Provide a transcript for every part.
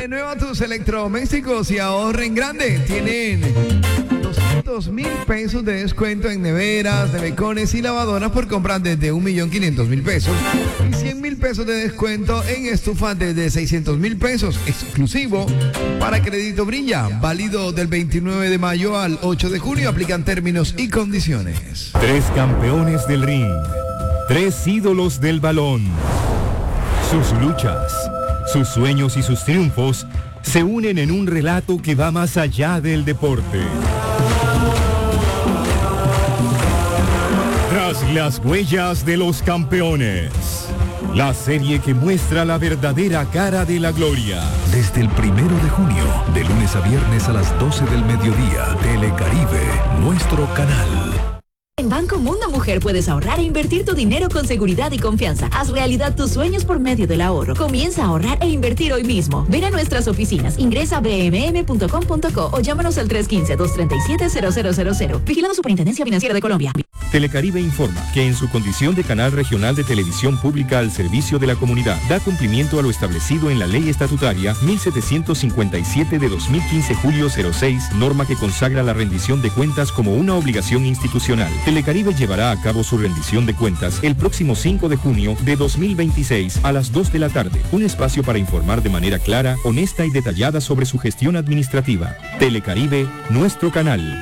Renueva tus electrodomésticos y ahorra en grande. Tienen 200,000 pesos de descuento en neveras, nevecones y lavadoras por compras desde 1.500.000 pesos y 100,000 pesos de descuento en estufas desde 600,000 pesos, exclusivo para Crédito Brilla, válido del 29 de mayo al 8 de junio. Aplican términos y condiciones. 3 campeones del ring, 3 ídolos del balón. Sus luchas, sus sueños y sus triunfos se unen en un relato que va más allá del deporte. Tras las huellas de los campeones, la serie que muestra la verdadera cara de la gloria. Desde el 1 de junio, de lunes a viernes a las 12 del mediodía, Telecaribe, nuestro canal. En Banco Mundo Mujer puedes ahorrar e invertir tu dinero con seguridad y confianza. Haz realidad tus sueños por medio del ahorro. Comienza a ahorrar e invertir hoy mismo. Ven a nuestras oficinas, ingresa a bmm.com.co o llámanos al 315-237-0000. Vigilado Superintendencia Financiera de Colombia. Telecaribe informa que en su condición de canal regional de televisión pública al servicio de la comunidad, da cumplimiento a lo establecido en la Ley Estatutaria 1757 de 2015 julio 06, norma que consagra la rendición de cuentas como una obligación institucional. Telecaribe llevará a cabo su rendición de cuentas el próximo 5 de junio de 2026 a las 2 de la tarde. Un espacio para informar de manera clara, honesta y detallada sobre su gestión administrativa. Telecaribe, nuestro canal.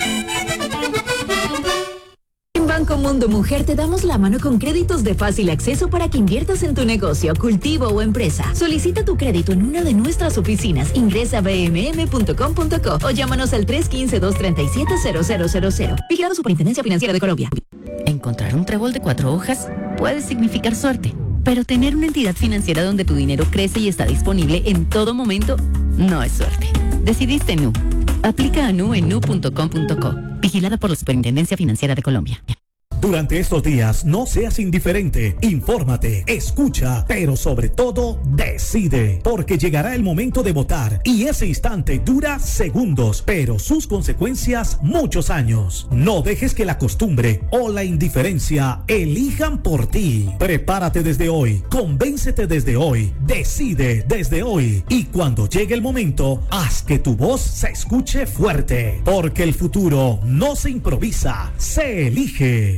En Banco Mundo Mujer te damos la mano con créditos de fácil acceso para que inviertas en tu negocio, cultivo o empresa. Solicita tu crédito en una de nuestras oficinas. Ingresa a bmm.com.co o llámanos al 315-237-0000. Vigilado Superintendencia Financiera de Colombia. Encontrar un trébol de 4 hojas puede significar suerte, pero tener una entidad financiera donde tu dinero crece y está disponible en todo momento no es suerte. Decidiste Nu. Aplica a Nu en nu.com.co. Vigilada por la Superintendencia Financiera de Colombia. Durante estos días, no seas indiferente, infórmate, escucha, pero sobre todo, decide, porque llegará el momento de votar y ese instante dura segundos, pero sus consecuencias muchos años. No dejes que la costumbre o la indiferencia elijan por ti. Prepárate desde hoy, convéncete desde hoy, decide desde hoy y cuando llegue el momento, haz que tu voz se escuche fuerte, porque el futuro no se improvisa, se elige.